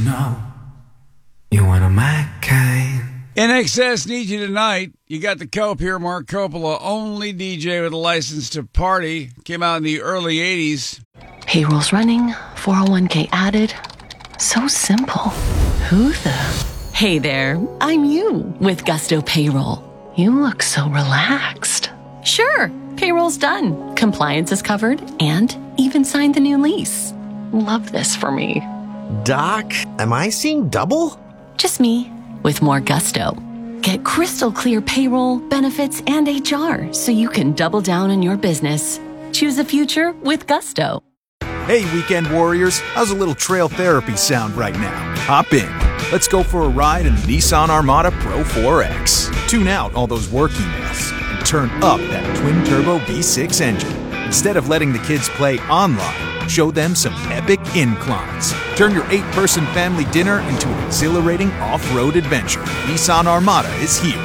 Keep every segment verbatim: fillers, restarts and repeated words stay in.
know you're one of my kind. In Excess Need You Tonight. You got the Cope here, Mark Coppola, only D J with a license to party. Came out in the early eighties. Payroll's running, four oh one k added. So simple. Who the? Hey there, I'm you with Gusto Payroll. You look so relaxed. Sure, payroll's done. Compliance is covered and even signed the new lease. Love this for me. Doc, am I seeing double? Just me with more gusto. Get crystal clear payroll, benefits, and H R so you can double down on your business. Choose a future with Gusto. Hey, weekend warriors, how's a little trail therapy sound right now? Hop in. Let's go for a ride in the Nissan Armada Pro four X. Tune out all those work emails and turn up that twin-turbo V six engine. Instead of letting the kids play online, show them some epic inclines. Turn your eight-person family dinner into an exhilarating off-road adventure. Nissan Armada is here.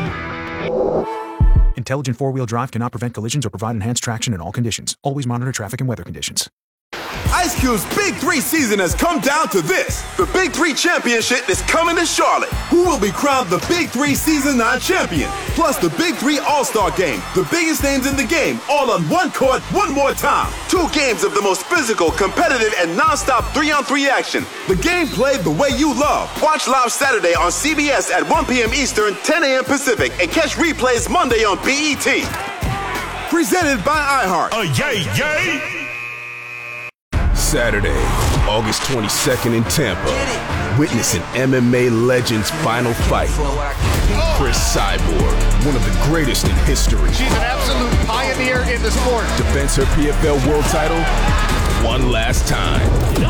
Intelligent four-wheel drive cannot prevent collisions or provide enhanced traction in all conditions. Always monitor traffic and weather conditions. Ice Cube's Big Three season has come down to this. The Big Three Championship is coming to Charlotte. Who will be crowned the Big Three Season nine champion? Plus the Big Three All-Star Game. The biggest names in the game, all on one court, one more time. Two games of the most physical, competitive, and non-stop three-on-three action. The game played the way you love. Watch live Saturday on C B S at one p.m. Eastern, ten a.m. Pacific, and catch replays Monday on B E T. Presented by iHeart. Oh, yay, yay! Saturday, August twenty-second in Tampa. Witness an M M A legend's final fight. Chris Cyborg, one of the greatest in history. She's an absolute pioneer in the sport. Defends her P F L world title one last time.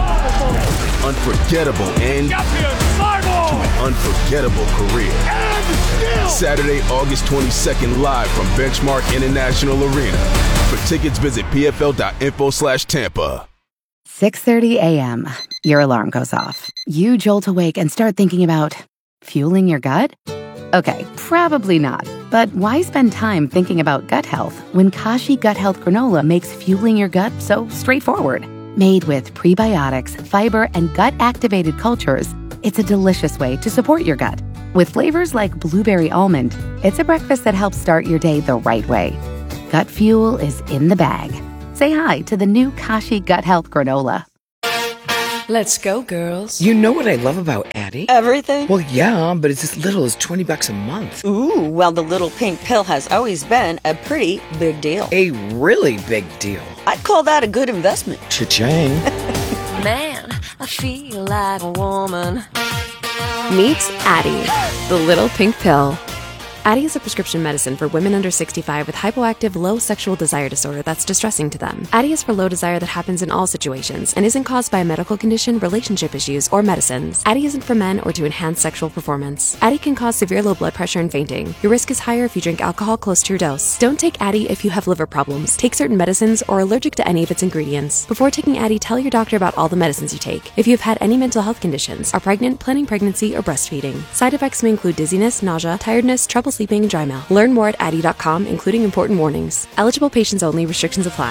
Unforgettable end to an unforgettable career. Saturday, August twenty-second, live from Benchmark International Arena. For tickets, visit pfl.info slash Tampa. six thirty a.m. Your alarm goes off. You jolt awake and start thinking about fueling your gut? Okay, probably not. But why spend time thinking about gut health when Kashi Gut Health Granola makes fueling your gut so straightforward? Made with prebiotics, fiber, and gut-activated cultures, it's a delicious way to support your gut. With flavors like blueberry almond, it's a breakfast that helps start your day the right way. Gut fuel is in the bag. Say hi to the new Kashi Gut Health Granola. Let's go, girls. You know what I love about Addie? Everything? Well, yeah, but it's as little as twenty bucks a month. Ooh, well, the little pink pill has always been a pretty big deal. A really big deal. I'd call that a good investment. Cha-ching. Man, I feel like a woman. Meet Addie, the little pink pill. Addie is a prescription medicine for women under sixty-five with hypoactive low sexual desire disorder that's distressing to them. Addie is for low desire that happens in all situations and isn't caused by a medical condition, relationship issues, or medicines. Addie isn't for men or to enhance sexual performance. Addie can cause severe low blood pressure and fainting. Your risk is higher if you drink alcohol close to your dose. Don't take Addie if you have liver problems, take certain medicines, or are allergic to any of its ingredients. Before taking Addie, tell your doctor about all the medicines you take. If you have had any mental health conditions, are pregnant, planning pregnancy, or breastfeeding. Side effects may include dizziness, nausea, tiredness, trouble sleeping, and dry mouth. Learn more at addie dot com, including important warnings. Eligible patients only. Restrictions apply.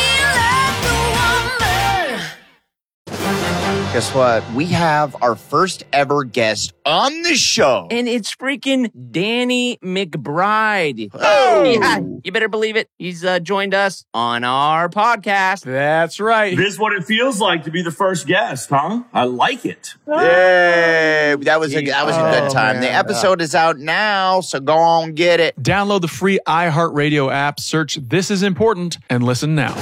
Guess what? We have our first ever guest on the show. And it's freaking Danny McBride. Oh! Yeah, you better believe it. He's uh, joined us on our podcast. That's right. This is what it feels like to be the first guest, huh? I like it. Yay! That was a, that was a good Oh, time. man. The episode is out now, so go on get it. Download the free iHeartRadio app, search This Is Important, and listen now.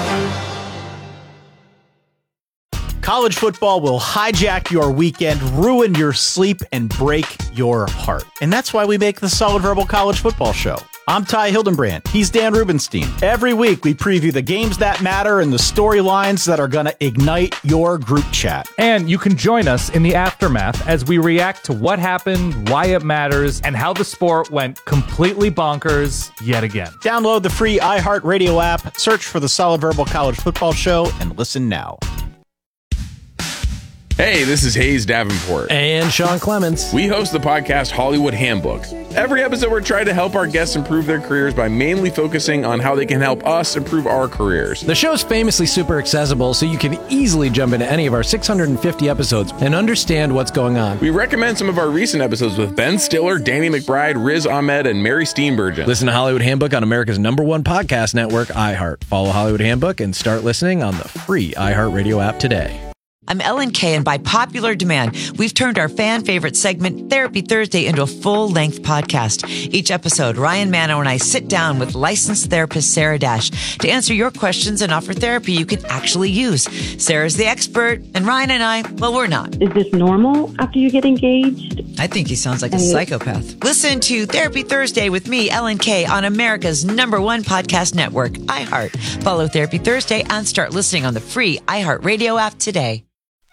College football will hijack your weekend, ruin your sleep, and break your heart. And that's why we make the Solid Verbal College Football Show. I'm Ty Hildenbrand. He's Dan Rubenstein. Every week, we preview the games that matter and the storylines that are going to ignite your group chat. And you can join us in the aftermath as we react to what happened, why it matters, and how the sport went completely bonkers yet again. Download the free iHeartRadio app, search for the Solid Verbal College Football Show, and listen now. Hey, this is Hayes Davenport. And Sean Clements. We host the podcast Hollywood Handbook. Every episode, we're trying to help our guests improve their careers by mainly focusing on how they can help us improve our careers. The show's famously super accessible, so you can easily jump into any of our six hundred fifty episodes and understand what's going on. We recommend some of our recent episodes with Ben Stiller, Danny McBride, Riz Ahmed, and Mary Steenburgen. Listen to Hollywood Handbook on America's number one podcast network, iHeart. Follow Hollywood Handbook and start listening on the free iHeartRadio app today. I'm Ellen Kay, and by popular demand, we've turned our fan favorite segment, Therapy Thursday, into a full-length podcast. Each episode, Ryan Mano and I sit down with licensed therapist Sarah Dash to answer your questions and offer therapy you can actually use. Sarah's the expert, and Ryan and I, well, we're not. Is this normal after you get engaged? I think he sounds like a psychopath. Listen to Therapy Thursday with me, Ellen Kay, on America's number one podcast network, iHeart. Follow Therapy Thursday and start listening on the free iHeartRadio app today.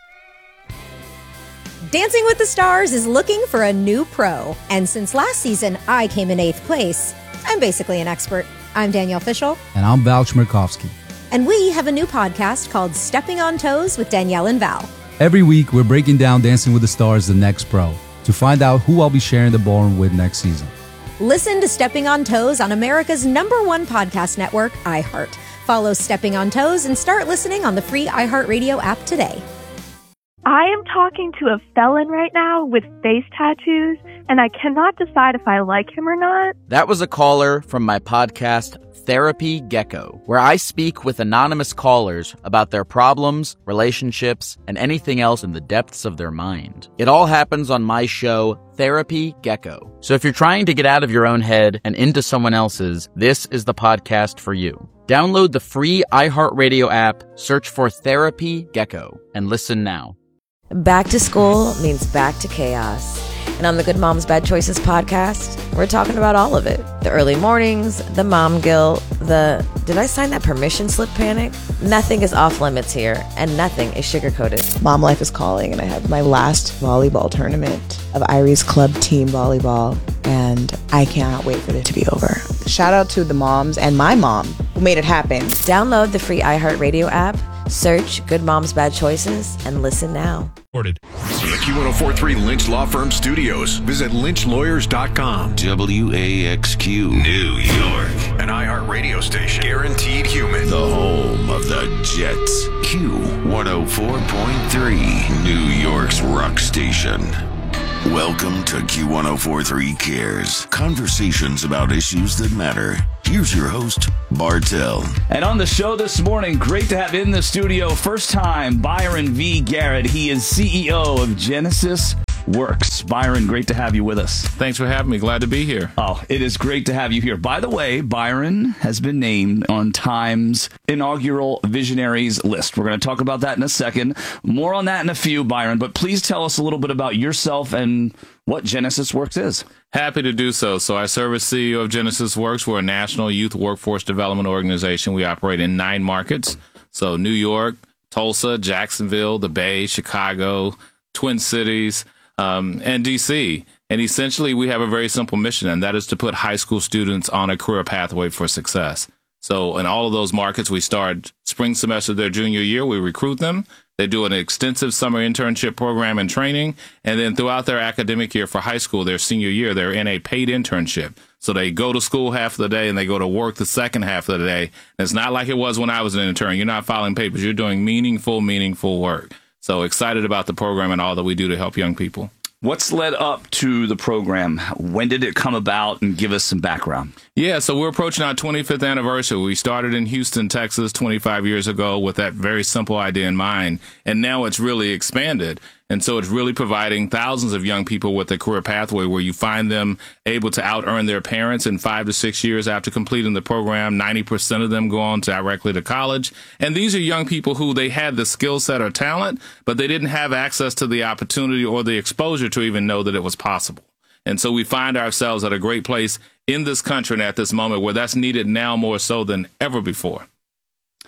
Dancing with the Stars is looking for a new pro. And since last season, I came in eighth place. I'm basically an expert. I'm Danielle Fishel. And I'm Val Chmerkovsky. And we have a new podcast called Stepping on Toes with Danielle and Val. Every week, we're breaking down Dancing with the Stars, the next pro, to find out who I'll be sharing the ballroom with next season. Listen to Stepping on Toes on America's number one podcast network, iHeart. Follow Stepping on Toes and start listening on the free iHeartRadio app today. I am talking to a felon right now with face tattoos, and I cannot decide if I like him or not. That was a caller from my podcast, Therapy Gecko, where I speak with anonymous callers about their problems, relationships, and anything else in the depths of their mind. It all happens on my show, Therapy Gecko. So if you're trying to get out of your own head and into someone else's, this is the podcast for you. Download the free iHeartRadio app, search for Therapy Gecko, and listen now. Back to school means back to chaos. And on the Good Moms Bad Choices podcast, we're talking about all of it. The early mornings, the mom guilt, the did I sign that permission slip panic? Nothing is off limits here, and nothing is sugar-coated. Mom life is calling, and I have my last volleyball tournament of Irie's club team volleyball, and I cannot wait for it to be over. Shout out to the moms and my mom who made it happen. Download the free iHeartRadio app, search Good Moms Bad Choices, and listen now. From the Q one oh four point three Lynch Law Firm Studios, visit lynch lawyers dot com. W A X Q, New York. An iHeart radio station. Guaranteed human. The home of the Jets. Q one oh four point three, New York's rock station. Welcome to Q one oh four point three Cares. Conversations about issues that matter. Here's your host, Bartell. And on the show this morning, great to have in the studio, first time, Byron V. Garrett. He is C E O of Genesis Works. Byron, great to have you with us. Thanks for having me. Glad to be here. Oh, it is great to have you here. By the way, Byron has been named on Time's inaugural Visionaries list. We're going to talk about that in a second. More on that in a few, Byron. But please tell us a little bit about yourself and what Genesis Works is. Happy to do so. So I serve as C E O of Genesis Works. We're a national youth workforce development organization. We operate in nine markets. So New York, Tulsa, Jacksonville, the Bay, Chicago, Twin Cities, um, and D C. And essentially, we have a very simple mission, and that is to put high school students on a career pathway for success. So in all of those markets, we start spring semester of their junior year. We recruit them. They do an extensive summer internship program and training. And then throughout their academic year for high school, their senior year, they're in a paid internship. So they go to school half of the day and they go to work the second half of the day. And it's not like it was when I was an intern. You're not filing papers. You're doing meaningful, meaningful work. So excited about the program and all that we do to help young people. What's led up to the program? When did it come about? And give us some background. Yeah, so we're approaching our twenty-fifth anniversary. We started in Houston, Texas twenty-five years ago with that very simple idea in mind. And now it's really expanded. And so it's really providing thousands of young people with a career pathway where you find them able to out-earn their parents in five to six years after completing the program. ninety percent of them go on directly to college. And these are young people who they had the skill set or talent, but they didn't have access to the opportunity or the exposure to even know that it was possible. And so we find ourselves at a great place in this country and at this moment where that's needed now more so than ever before.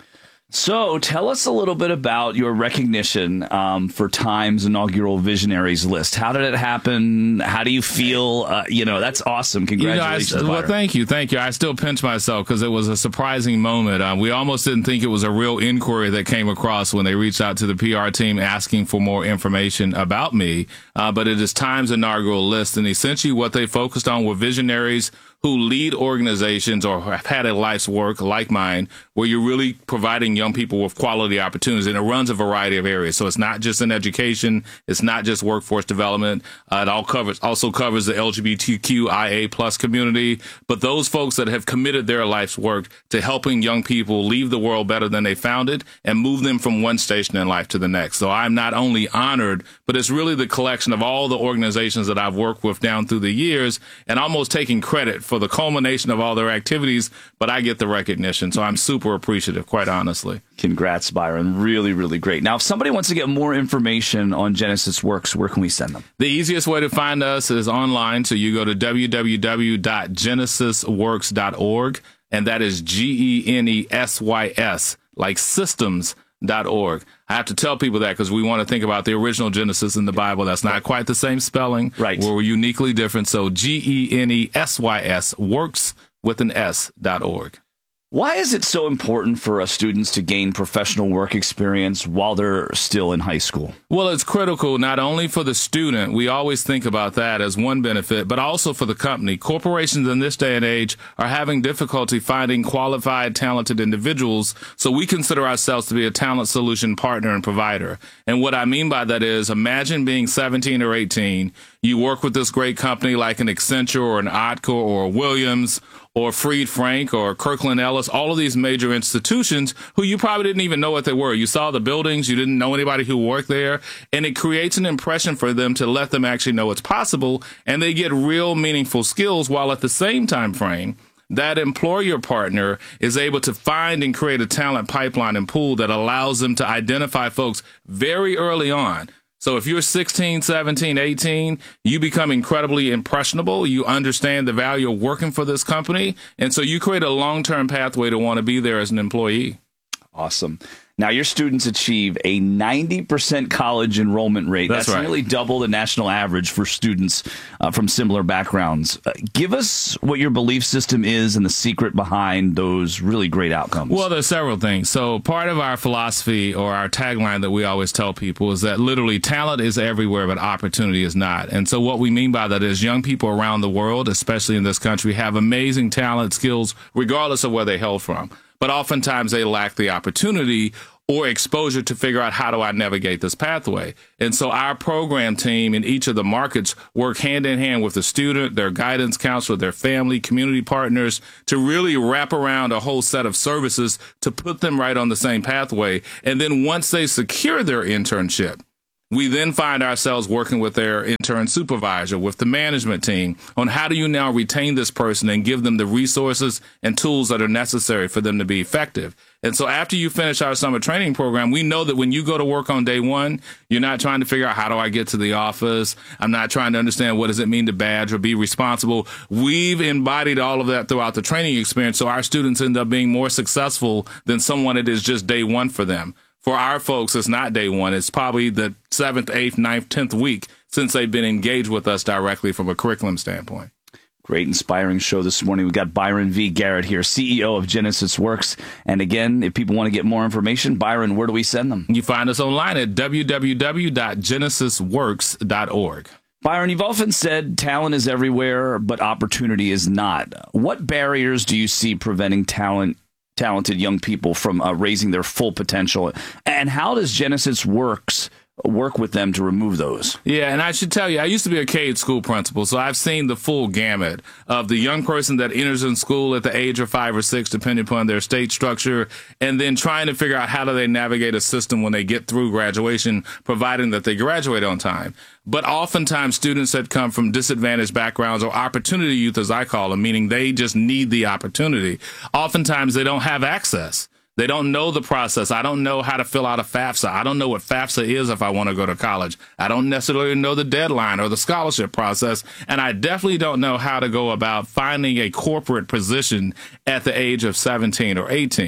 So tell us a little bit about your recognition um, for Time's inaugural Visionaries list. How did it happen? How do you feel? Uh, you know, that's awesome. Congratulations. You know, I, well, thank you. Thank you. I still pinch myself because it was a surprising moment. Uh, we almost didn't think it was a real inquiry that came across when they reached out to the P R team asking for more information about me. Uh, but it is Time's inaugural list. And essentially what they focused on were visionaries who lead organizations or have had a life's work like mine, where you're really providing young people with quality opportunities. And it runs a variety of areas. So it's not just in education. It's not just workforce development. Uh, it all covers, also covers the L G B T Q I A plus community. But those folks that have committed their life's work to helping young people leave the world better than they found it and move them from one station in life to the next. So I'm not only honored, but it's really the collection of all the organizations that I've worked with down through the years and almost taking credit for the culmination of all their activities, but I get the recognition. So I'm super appreciative, quite honestly. Congrats, Byron. Really, really great. Now, if somebody wants to get more information on Genesis Works, where can we send them? The easiest way to find us is online. So you go to w w w dot genesis works dot org, and that is G E N E S Y S, like systems dot org. I have to tell people that because we want to think about the original Genesis in the Bible. That's not quite the same spelling. Right. We're uniquely different. So G E N E S Y S, works with an S dot org. Why is it so important for us students to gain professional work experience while they're still in high school? Well, it's critical not only for the student, we always think about that as one benefit, but also for the company. Corporations in this day and age are having difficulty finding qualified, talented individuals, so we consider ourselves to be a talent solution partner and provider. And what I mean by that is, imagine being seventeen or eighteen, you work with this great company like an Accenture or an Otco or a Williams or Fried Frank or Kirkland Ellis, all of these major institutions who you probably didn't even know what they were. You saw the buildings, you didn't know anybody who worked there, and it creates an impression for them to let them actually know it's possible, and they get real meaningful skills while at the same time frame, that employer partner is able to find and create a talent pipeline and pool that allows them to identify folks very early on. So if you're sixteen, seventeen, eighteen, you become incredibly impressionable. You understand the value of working for this company. And so you create a long-term pathway to want to be there as an employee. Awesome. Now, your students achieve a ninety percent college enrollment rate. That's, That's right. nearly double the national average for students uh, from similar backgrounds. Uh, give us what your belief system is and the secret behind those really great outcomes. Well, there's several things. So part of our philosophy or our tagline that we always tell people is that literally talent is everywhere, but opportunity is not. And so what we mean by that is young people around the world, especially in this country, have amazing talent, skills, regardless of where they hail from. But oftentimes they lack the opportunity or exposure to figure out how do I navigate this pathway. And so our program team in each of the markets work hand in hand with the student, their guidance counselor, their family, community partners to really wrap around a whole set of services to put them right on the same pathway. And then once they secure their internship, we then find ourselves working with their intern supervisor, with the management team on how do you now retain this person and give them the resources and tools that are necessary for them to be effective. And so after you finish our summer training program, we know that when you go to work on day one, you're not trying to figure out how do I get to the office. I'm not trying to understand what does it mean to badge or be responsible. We've embodied all of that throughout the training experience. So our students end up being more successful than someone that is just day one for them. For our folks, it's not day one. It's probably the seventh, eighth, ninth, tenth week since they've been engaged with us directly from a curriculum standpoint. Great, inspiring show this morning. We've got Byron V. Garrett here, C E O of Genesis Works. And again, if people want to get more information, Byron, where do we send them? You find us online at w w w dot genesis works dot org. Byron, you've often said talent is everywhere, but opportunity is not. What barriers do you see preventing talent talented young people from uh, raising their full potential? And how does Genesis Works work with them to remove those? Yeah, and I should tell you, I used to be a Cade school principal, so I've seen the full gamut of the young person that enters in school at the age of five or six, depending upon their state structure, and then trying to figure out how do they navigate a system when they get through graduation, providing that they graduate on time. But oftentimes students that come from disadvantaged backgrounds or opportunity youth, as I call them, meaning they just need the opportunity, oftentimes they don't have access. They don't know the process. I don't know how to fill out a FAFSA. I don't know what FAFSA is if I want to go to college. I don't necessarily know the deadline or the scholarship process. And I definitely don't know how to go about finding a corporate position at the age of seventeen or eighteen.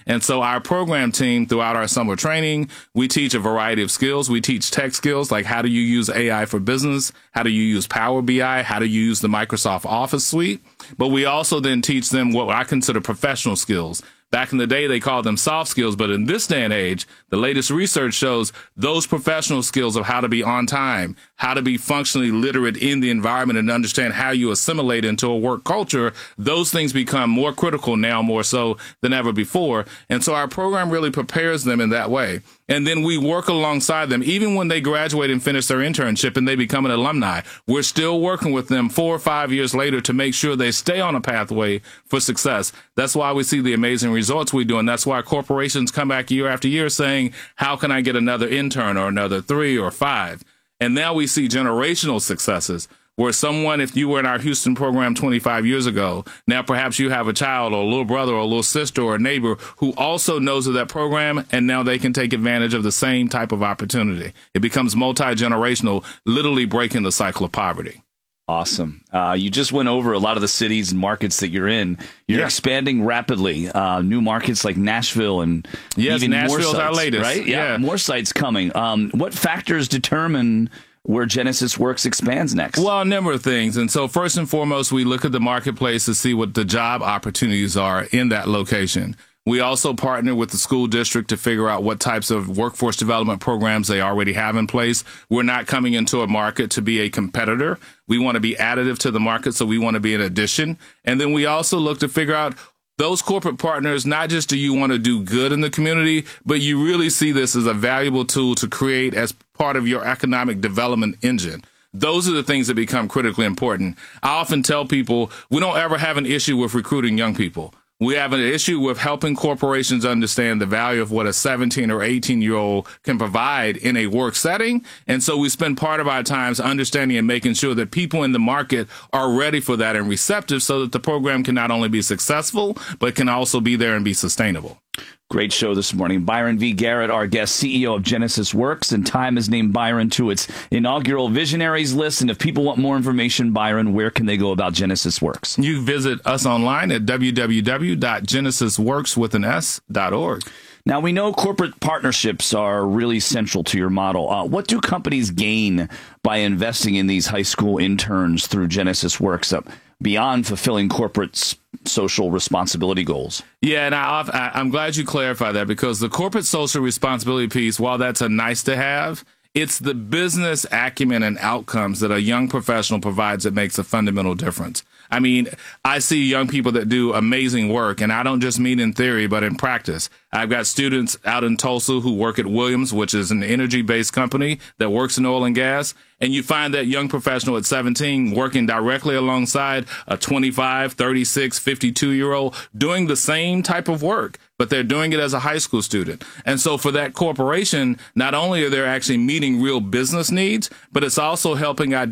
And so our program team throughout our summer training, we teach a variety of skills. We teach tech skills like how do you use A I for business? How do you use Power B I? How do you use the Microsoft Office suite? But we also then teach them what I consider professional skills. Back in the day, they called them soft skills, but in this day and age, the latest research shows those professional skills of how to be on time, how to be functionally literate in the environment and understand how you assimilate into a work culture, those things become more critical now more so than ever before. And so our program really prepares them in that way. And then we work alongside them. Even when they graduate and finish their internship and they become an alumni, we're still working with them four or five years later to make sure they stay on a pathway for success. That's why we see the amazing results we do. And that's why corporations come back year after year saying, how can I get another intern or another three or five? And now we see generational successes where someone, if you were in our Houston program twenty-five years ago, now perhaps you have a child or a little brother or a little sister or a neighbor who also knows of that program, and now they can take advantage of the same type of opportunity. It becomes multi-generational, literally breaking the cycle of poverty. Awesome. Uh, you just went over a lot of the cities and markets that you're in. You're yeah. expanding rapidly. Uh, new markets like Nashville and yes, even Nashville's more sites, our latest. Right? Yeah, yeah, more sites coming. Um, what factors determine where Genesis Works expands next? Well, a number of things. And so first and foremost, we look at the marketplace to see what the job opportunities are in that location. We also partner with the school district to figure out what types of workforce development programs they already have in place. We're not coming into a market to be a competitor. We want to be additive to the market, so we want to be an addition. And then we also look to figure out those corporate partners, not just do you want to do good in the community, but you really see this as a valuable tool to create as part of your economic development engine. Those are the things that become critically important. I often tell people we don't ever have an issue with recruiting young people. We have an issue with helping corporations understand the value of what a seventeen or eighteen year old can provide in a work setting. And so we spend part of our times understanding and making sure that people in the market are ready for that and receptive so that the program can not only be successful, but can also be there and be sustainable. Great show this morning. Byron V. Garrett, our guest, C E O of Genesis Works, and Time has named Byron to its inaugural Visionaries list. And if people want more information, Byron, where can they go about Genesis Works? You visit us online at w w w dot genesis works with an s dot org. Now, we know corporate partnerships are really central to your model. Uh, what do companies gain by investing in these high school interns through Genesis Works uh, beyond fulfilling corporate social responsibility goals? Yeah, and I, I, I'm glad you clarified that, because the corporate social responsibility piece, while that's a nice to have, it's the business acumen and outcomes that a young professional provides that makes a fundamental difference. I mean, I see young people that do amazing work, and I don't just mean in theory, but in practice. I've got students out in Tulsa who work at Williams, which is an energy-based company that works in oil and gas. And you find that young professional at seventeen working directly alongside a twenty-five, thirty-six, fifty-two-year-old doing the same type of work, but they're doing it as a high school student. And so for that corporation, not only are they actually meeting real business needs, but it's also helping